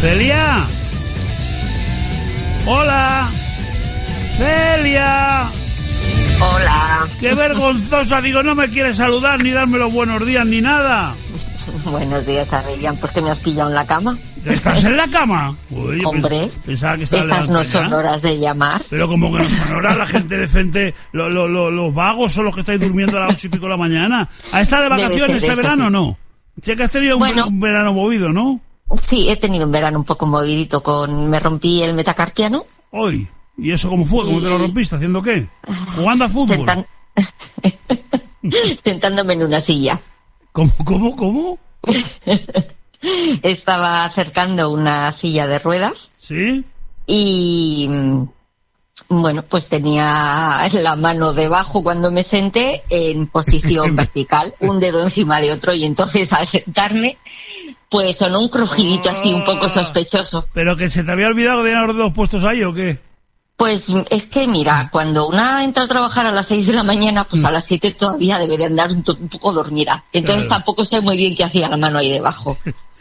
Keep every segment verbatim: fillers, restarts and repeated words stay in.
Celia. Hola. Celia. Hola. Qué vergonzosa, digo, no me quieres saludar ni darme los buenos días ni nada. Buenos días, Adrián, ¿por qué me has pillado en la cama? ¿Estás en la cama? Uy, Hombre, pensaba que estaba estas no son ya. horas de llamar. Pero como que no son horas, la gente decente, lo, lo, lo, los vagos son los que estáis durmiendo a las ocho y pico de la mañana. ¿Ha estado de vacaciones este verano o sí. no? Sé que has tenido bueno, un, un verano movido, ¿no? Sí, he tenido un verano un poco movidito con... Me rompí el metacarpiano. Hoy. ¿Y eso cómo fue? ¿Cómo y... te lo rompiste? ¿Haciendo qué? ¿Jugando a fútbol? Sentan... Sentándome en una silla. ¿Cómo, cómo, cómo? Estaba acercando una silla de ruedas. ¿Sí? Y... Bueno, pues tenía la mano debajo cuando me senté en posición vertical, un dedo encima de otro, y entonces al sentarme, pues sonó un crujidito así un poco sospechoso. ¿Pero que se te había olvidado que tenían los dedos puestos ahí o qué? Pues es que mira, cuando una entra a trabajar a las seis de la mañana, pues a las siete todavía debe de andar un, un poco dormida. Entonces claro. Tampoco sé muy bien qué hacía la mano ahí debajo.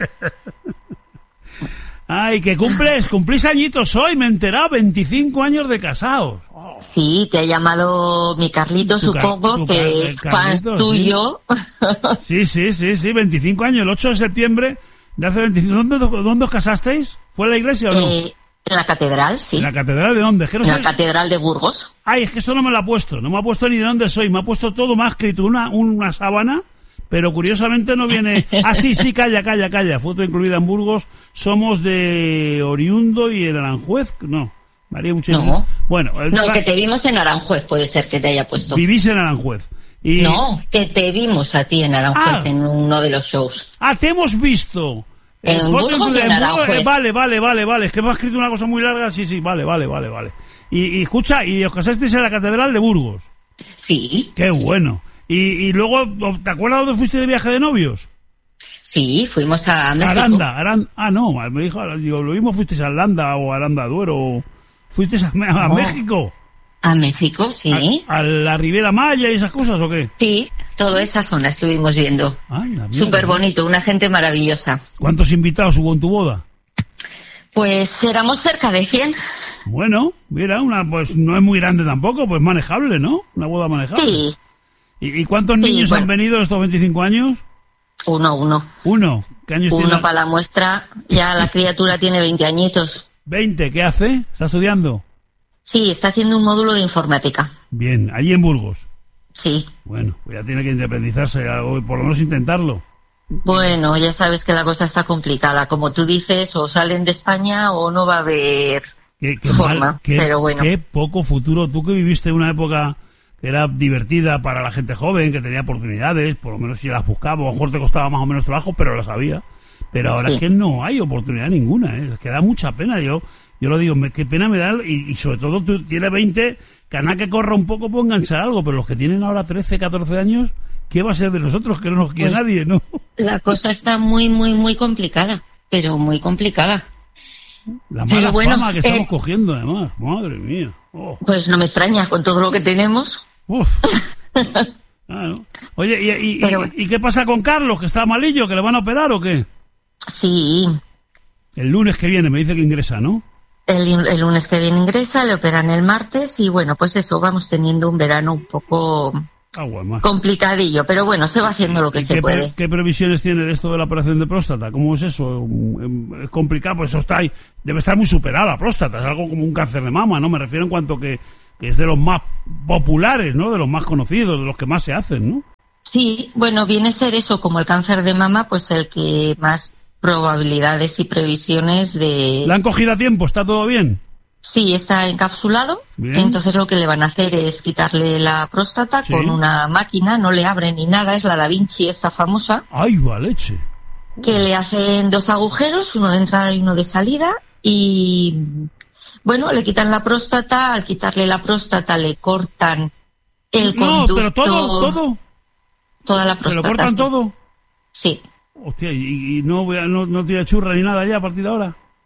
Ay, que cumples, cumplís añitos hoy, me he enterado, veinticinco años de casados. Oh. Sí, te ha llamado mi Carlito, supongo, tu, tu, que es fan tuyo. Sí. sí, sí, sí, sí, veinticinco años, el ocho de septiembre de hace veinticinco. ¿Dónde, dónde os casasteis? ¿Fue en la iglesia o no? Eh, en la catedral, sí. ¿En la catedral de dónde? ¿Es que no en sé? La catedral de Burgos. Ay, es que eso no me lo ha puesto, no me ha puesto ni de dónde soy, me ha puesto todo, me ha escrito una, una sábana. Pero curiosamente no viene... Ah, sí, sí, calla, calla, calla. Foto incluida en Burgos. Somos de Oriundo y en Aranjuez. No, María mucho. No, bueno, el... no, que te vimos en Aranjuez, puede ser que te haya puesto. Vivís en Aranjuez. Y... No, que te vimos a ti en Aranjuez, ah. en uno de los shows. Ah, te hemos visto. En eh, Burgos y en Aranjuez. Eh, vale, vale, vale, vale. Es que me ha escrito una cosa muy larga. Sí, sí, vale, vale, vale, vale. Y, y escucha, y os casasteis en la catedral de Burgos. Sí. Qué bueno. Y, y luego, ¿te acuerdas dónde fuiste de viaje de novios? Sí, fuimos a México. Aranda, Aranda. Ah, no, me dijo, digo, lo mismo fuisteis a Aranda o a Aranda Duero. ¿Fuisteis a, a no. México? A México, sí. ¿A, a la Riviera Maya y esas cosas o qué? Sí, toda esa zona estuvimos viendo. Súper bonito, una gente maravillosa. ¿Cuántos invitados hubo en tu boda? Pues éramos cerca de cien. Bueno, mira, una pues no es muy grande tampoco, pues manejable, ¿no? Una boda manejable. Sí. ¿Y, y cuántos sí, niños bueno. han venido estos veinticinco años? Uno, uno. ¿Uno? ¿Qué años uno tiene? Uno para la muestra, ya la criatura tiene veinte añitos. ¿veinte? ¿Qué hace? ¿Está estudiando? Sí, está haciendo un módulo de informática. Bien, allí en Burgos. Sí. Bueno, pues ya tiene que independizarse, o por lo menos intentarlo. Bueno, ya sabes que la cosa está complicada. Como tú dices, o salen de España o no va a haber qué, qué forma. Mal, qué, pero bueno. Qué poco futuro. Tú que viviste una época que era divertida para la gente joven, que tenía oportunidades, por lo menos si las buscaba, a lo mejor te costaba más o menos trabajo, pero las había. Pero ahora sí. Es que no hay oportunidad ninguna, ¿eh? Es que da mucha pena. Yo yo lo digo, me, qué pena me da, y, y sobre todo tú tienes veinte, que a nada que corra un poco puedo enganchar algo, pero los que tienen ahora trece, catorce años, ¿qué va a ser de nosotros? Que no nos quiere pues, nadie, ¿no? La cosa está muy, muy, muy complicada, pero muy complicada. La mala pero bueno, fama que estamos eh, cogiendo, además, madre mía. Oh. Pues no me extraña, con todo lo que tenemos. Uf. Claro. Oye, ¿y, y, pero, y, ¿y qué pasa con Carlos, que está malillo, que le van a operar o qué? Sí. El lunes que viene me dice que ingresa, ¿no? El, el lunes que viene ingresa, le operan el martes y bueno, pues eso, vamos teniendo un verano un poco complicadillo, pero bueno, se va haciendo lo que se qué, puede. ¿Qué previsiones tiene de esto de la operación de próstata? ¿Cómo es eso? Es complicado, pues eso está ahí, debe estar muy superada la próstata, es algo como un cáncer de mama, ¿no? Me refiero en cuanto que, que es de los más populares, ¿no? De los más conocidos, de los que más se hacen, ¿no? Sí, bueno, viene a ser eso, como el cáncer de mama, pues el que más probabilidades y previsiones de... ¿La han cogido a tiempo? ¿Está todo bien? Sí, está encapsulado. Bien. Entonces lo que le van a hacer es quitarle la próstata sí. con una máquina, no le abren ni nada, es la Da Vinci esta famosa. ¡Ay, va leche! Que le hacen dos agujeros, uno de entrada y uno de salida, y bueno, le quitan la próstata, al quitarle la próstata le cortan el no, conducto... No, pero todo, todo. Toda la próstata. ¿Se lo cortan sí. todo? Sí. Hostia, ¿y, y no, voy a, no, no tiene churra ni nada ya a partir de ahora?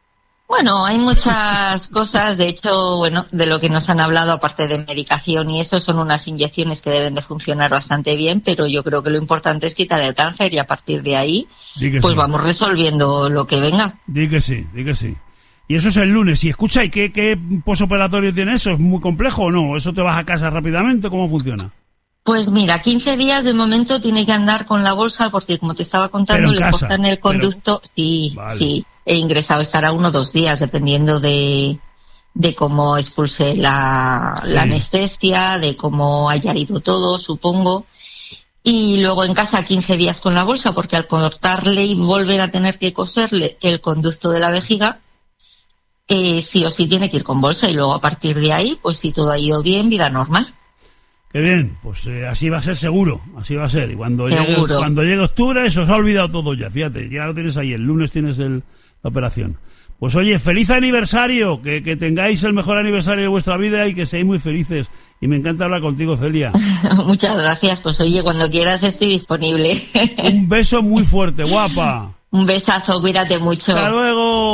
Bueno, hay muchas cosas, de hecho, bueno, de lo que nos han hablado, aparte de medicación y eso, son unas inyecciones que deben de funcionar bastante bien, pero yo creo que lo importante es quitar el cáncer y a partir de ahí, pues sí, vamos resolviendo lo que venga. Di que sí, di que sí. Y eso es el lunes. Y escucha, ¿y qué, qué posoperatorio tiene eso? ¿Es muy complejo o no? ¿Eso te vas a casa rápidamente? ¿Cómo funciona? Pues mira, quince días de momento tiene que andar con la bolsa porque, como te estaba contando, le casa, cortan el conducto. Pero... Sí, vale. Sí. He ingresado, estará uno o dos días, dependiendo de, de cómo expulse la, sí. la anestesia, de cómo haya ido todo, supongo. Y luego en casa quince días con la bolsa, porque al cortarle y volver a tener que coserle el conducto de la vejiga, eh, sí o sí tiene que ir con bolsa. Y luego a partir de ahí, pues si todo ha ido bien, vida normal. Qué bien, pues eh, así va a ser seguro, así va a ser. Y cuando llegue, cuando llegue octubre, eso se ha olvidado todo ya, fíjate, ya lo tienes ahí, el lunes tienes el... la operación. Pues oye, feliz aniversario, que, que tengáis el mejor aniversario de vuestra vida y que seáis muy felices. Y me encanta hablar contigo, Celia. Muchas gracias, pues oye, cuando quieras estoy disponible. Un beso muy fuerte, guapa. Un besazo, cuídate mucho. Hasta luego.